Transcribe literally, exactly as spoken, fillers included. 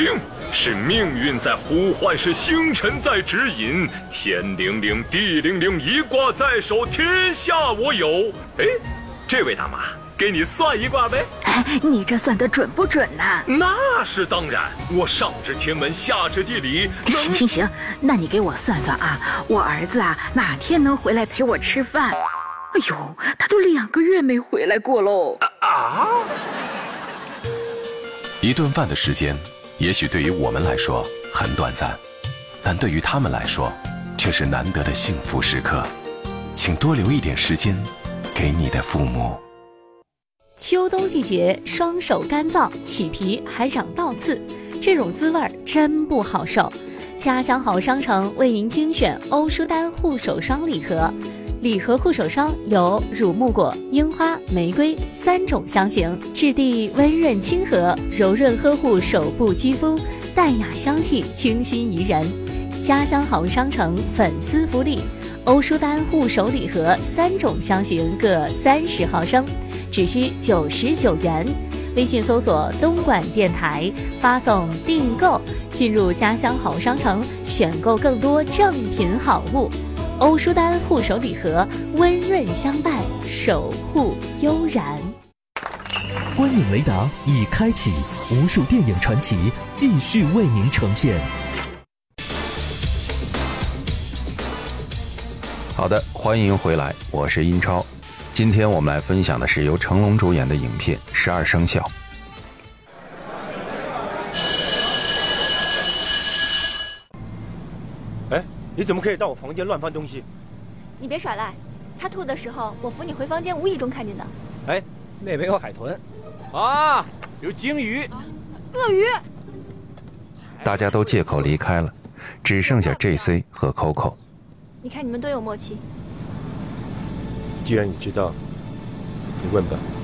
听，是命运在呼唤，是星辰在指引。天灵灵，地灵灵，一卦在手，天下我有。哎，这位大妈，给你算一卦呗。 哎，你这算得准不准呢？ 那是当然，我上知天文，下知地理。 行行行，那你给我算算啊，我儿子啊哪天能回来陪我吃饭？哎呦，他都两个月没回来过喽。 啊！ 一顿饭的时间，也许对于我们来说很短暂，但对于他们来说，却是难得的幸福时刻。请多留一点时间给你的父母。 秋冬季节，双手干燥，起皮还长倒刺，这种滋味真不好受。家乡好商城为您精选欧舒丹护手霜礼盒。礼盒护手霜有乳木果、樱花、玫瑰三种香型，质地温润亲和，柔润呵护手部肌肤，淡雅香气，清新宜人。家乡好商城粉丝福利，欧舒丹护手礼盒三种香型各三十毫升，只需九十九元。微信搜索东莞电台，发送订购，进入家乡好商城，选购更多正品好物。欧舒丹护手礼盒，温润相伴，守护悠然。 观影雷达已开启，无数电影传奇继续为您呈现。 好的，欢迎回来，我是英超。今天我们来分享的是由成龙主演的影片《十二生肖》。 哎，你怎么可以到我房间乱翻东西？ 你别耍赖，他吐的时候，我扶你回房间无意中看见的。 哎，那边有海豚，啊，有鲸鱼，啊、 鳄鱼。 大家都借口离开了，只剩下 J C 和 Coco。 你看你们多有默契。 既然你知道，你问吧。